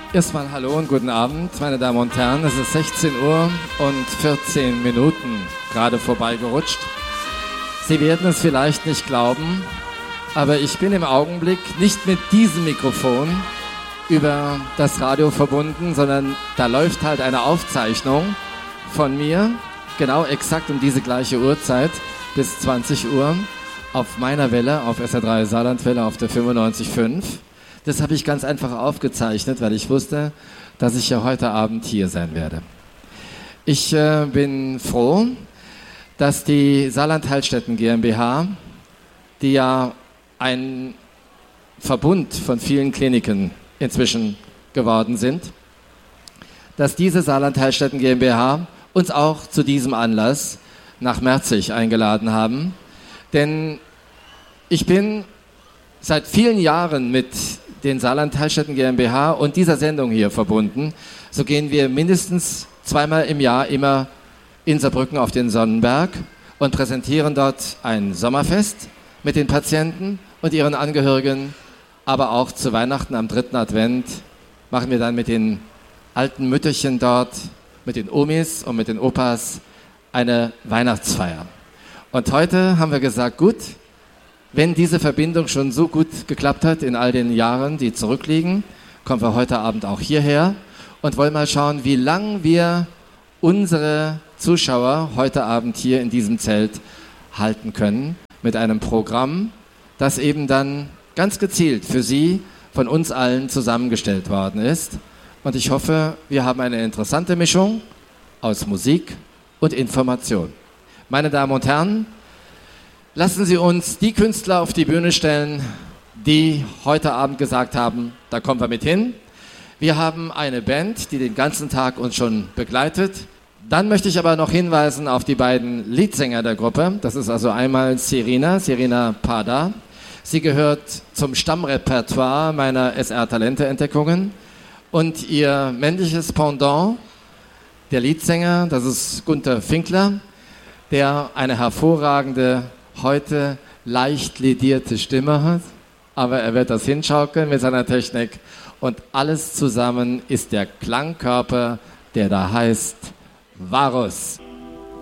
Erstmal hallo und guten Abend, meine Damen und Herren. Es ist 16 Uhr und 14 Minuten gerade vorbeigerutscht. Sie werden es vielleicht nicht glauben, aber ich bin im Augenblick nicht mit diesem Mikrofon über das Radio verbunden, sondern da läuft halt eine Aufzeichnung von mir, genau exakt um diese gleiche Uhrzeit, bis 20 Uhr, auf meiner Welle, auf SR3 Saarlandwelle, auf der 95.5. Das habe ich ganz einfach aufgezeichnet, weil ich wusste, dass ich ja heute Abend hier sein werde. Ich bin froh, dass die Saarland-Heilstätten GmbH, die ja ein Verbund von vielen Kliniken inzwischen geworden sind, dass diese Saarland-Heilstätten GmbH uns auch zu diesem Anlass nach Merzig eingeladen haben. Denn ich bin seit vielen Jahren mit den Saarland-Heilstätten GmbH und dieser Sendung hier verbunden. So gehen wir mindestens zweimal im Jahr immer in Saarbrücken auf den Sonnenberg und präsentieren dort ein Sommerfest mit den Patienten und ihren Angehörigen. Aber auch zu Weihnachten am 3. Advent machen wir dann mit den alten Mütterchen dort, mit den Omis und mit den Opas eine Weihnachtsfeier. Und heute haben wir gesagt, gut, wenn diese Verbindung schon so gut geklappt hat in all den Jahren, die zurückliegen, kommen wir heute Abend auch hierher und wollen mal schauen, wie lang wir unsere Zuschauer heute Abend hier in diesem Zelt halten können mit einem Programm, das eben dann ganz gezielt für Sie von uns allen zusammengestellt worden ist. Und ich hoffe, wir haben eine interessante Mischung aus Musik und Information. Meine Damen und Herren, lassen Sie uns die Künstler auf die Bühne stellen, die heute Abend gesagt haben, da kommen wir mit hin. Wir haben eine Band, die den ganzen Tag uns schon begleitet. Dann möchte ich aber noch hinweisen auf die beiden Leadsänger der Gruppe. Das ist also einmal Serena Pada. Sie gehört zum Stammrepertoire meiner SR-Talente-Entdeckungen. Und ihr männliches Pendant, der Leadsänger, das ist Gunther Finkler, der eine hervorragende, heute leicht ledierte Stimme hat, aber er wird das hinschaukeln mit seiner Technik und alles zusammen ist der Klangkörper, der da heißt Varus.